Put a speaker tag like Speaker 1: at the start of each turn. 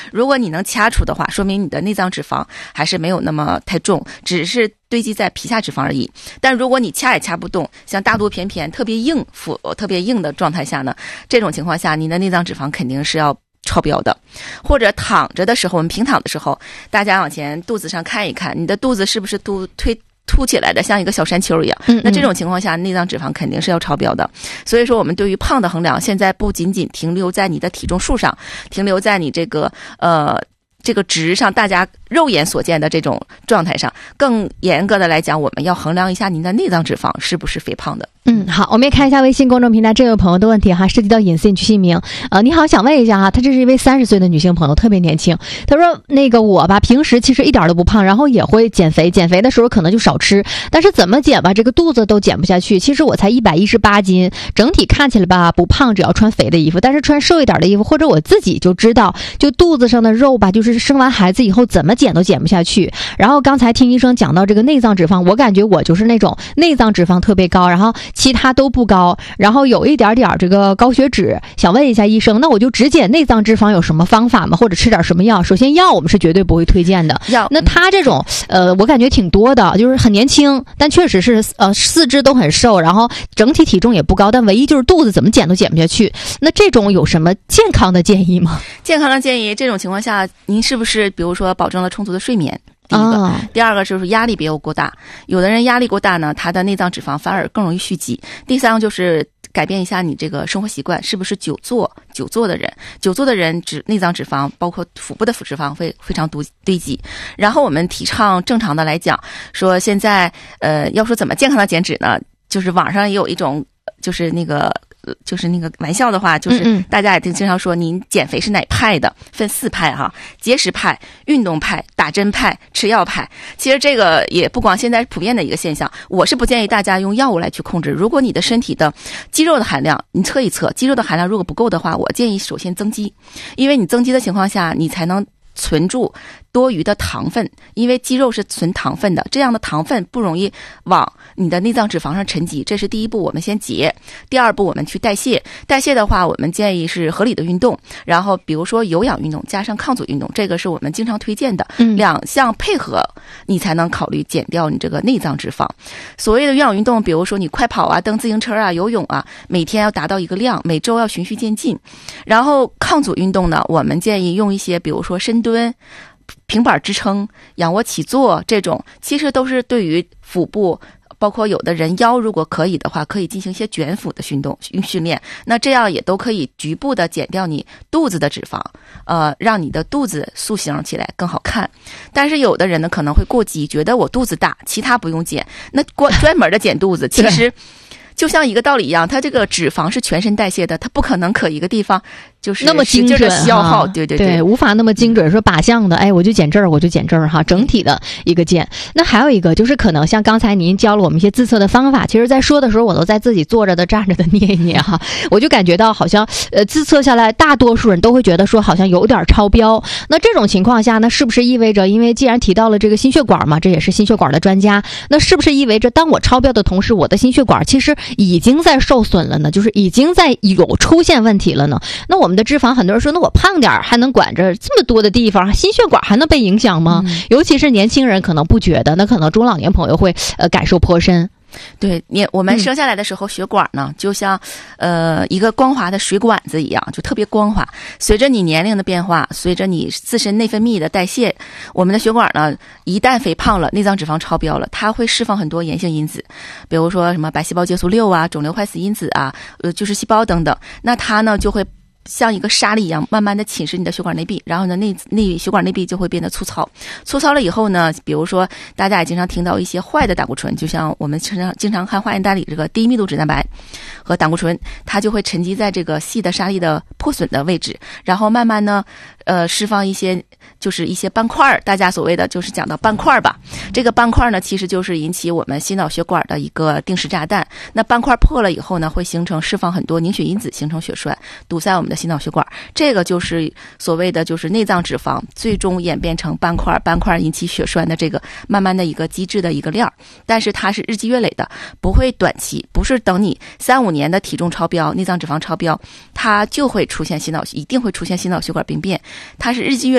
Speaker 1: 如果你能掐除的话，说明你的内脏脂肪还是没有那么太重，只是堆积在皮下脂肪而已。但如果你掐也掐不动，像大肚便便特别硬特别硬的状态下呢，这种情况下你的内脏脂肪肯定是要超标的。或者躺着的时候，我们平躺的时候，大家往前肚子上看一看，你的肚子是不是凸起来的像一个小山丘一样，那这种情况下内脏脂肪肯定是要超标的。所以说我们对于胖的衡量现在不仅仅停留在你的体重数上，停留在你这个值上，大家肉眼所见的这种状态上，更严格的来讲，我们要衡量一下您的内脏脂肪是不是肥胖的。
Speaker 2: 好，我们也看一下微信公众平台这位朋友的问题哈，涉及到隐私，你去姓名。你好，想问一下哈，她这是一位30岁的女性朋友，特别年轻。她说那个我吧，平时其实一点都不胖，然后也会减肥，减肥的时候可能就少吃，但是怎么减吧，这个肚子都减不下去。其实我才118斤，整体看起来吧不胖，只要穿肥的衣服，但是穿瘦一点的衣服，或者我自己就知道，就肚子上的肉吧，就是生完孩子以后怎么减都减不下去。然后刚才听医生讲到这个内脏脂肪，我感觉我就是那种内脏脂肪特别高，然后其他都不高，然后有一点点这个高血脂。想问一下医生，那我就只减内脏脂肪有什么方法吗？或者吃点什么药？首先药我们是绝对不会推荐的。那他这种我感觉挺多的，就是很年轻，但确实是四肢都很瘦，然后整体体重也不高，但唯一就是肚子怎么减都减不下去。那这种有什么健康的建议吗？
Speaker 1: 健康的建议，这种情况下您是不是比如说保证了充足的睡眠？第一个，第二个就是压力别有过大，有的人压力过大呢，他的内脏脂肪反而更容易蓄积。第三个就是改变一下你这个生活习惯，是不是久坐的人，内脏脂肪包括腹部的脂肪会非常堆积。然后我们提倡正常的来讲，说现在要说怎么健康的减脂呢，就是网上也有一种就是那个玩笑的话，就是大家也经常说您减肥是哪派的，分4派哈，节食派、运动派、打针派、吃药派。其实这个也不光现在普遍的一个现象，我是不建议大家用药物来去控制。如果你的身体的肌肉的含量，你测一测，肌肉的含量如果不够的话，我建议首先增肌，因为你增肌的情况下，你才能存住多余的糖分，因为肌肉是存糖分的，这样的糖分不容易往你的内脏脂肪上沉积，这是第一步，我们先节。第二步我们去代谢，代谢的话我们建议是合理的运动，然后比如说有氧运动加上抗阻运动，这个是我们经常推荐的，两项配合你才能考虑减掉你这个内脏脂肪。所谓的有氧运动，比如说你快跑啊、蹬自行车啊、游泳啊，每天要达到一个量，每周要循序渐进。然后抗阻运动呢，我们建议用一些比如说深蹲、平板支撑、仰卧起坐，这种其实都是对于腹部，包括有的人腰如果可以的话，可以进行一些卷腹的训练，那这样也都可以局部的减掉你肚子的脂肪，让你的肚子塑形起来更好看。但是有的人呢可能会过激，觉得我肚子大，其他不用减，那专门的减肚子，其实就像一个道理一样，它这个脂肪是全身代谢的，它不可能可一个地方就是
Speaker 2: 那么精准
Speaker 1: 的消耗，对，
Speaker 2: 无法那么精准说靶向的，我就减这儿，我就减这儿哈，整体的一个减。那还有一个就是可能像刚才您教了我们一些自测的方法，其实在说的时候我都在自己坐着的站着的捏一捏哈，我就感觉到好像自测下来大多数人都会觉得说好像有点超标。那这种情况下呢，是不是意味着，因为既然提到了这个心血管嘛，这也是心血管的专家，那是不是意味着当我超标的同时，我的心血管其实已经在受损了呢？就是已经在有出现问题了呢？那我们的脂肪，很多人说那我胖点还能管着这么多的地方，心血管还能被影响吗？尤其是年轻人可能不觉得，那可能中老年朋友会感受颇深。
Speaker 1: 对，我们生下来的时候血管呢就像一个光滑的水管子一样，就特别光滑。随着你年龄的变化，随着你自身内分泌的代谢，我们的血管呢一旦肥胖了，内脏脂肪超标了，它会释放很多炎性因子，比如说什么白细胞介素6啊、肿瘤坏死因子啊、巨噬细胞等等，那它呢就会像一个沙粒一样慢慢的侵蚀你的血管内壁，然后呢血管内壁就会变得粗糙了以后呢，比如说大家也经常听到一些坏的胆固醇，就像我们经常看化验单里这个低密度脂蛋白和胆固醇，它就会沉积在这个细的沙粒的破损的位置，然后慢慢呢释放一些就是一些斑块，大家所谓的就是讲到斑块吧，这个斑块呢其实就是引起我们心脑血管的一个定时炸弹。那斑块破了以后呢，会释放很多凝血因子，形成血栓，堵塞我们的心脑血管，这个就是所谓的就是内脏脂肪最终演变成斑块引起血栓的这个慢慢的一个机制的一个量。但是它是日积月累的，不会短期，不是等你3-5年的体重超标、内脏脂肪超标，它就会出现一定会出现心脑血管病变，它是日积月累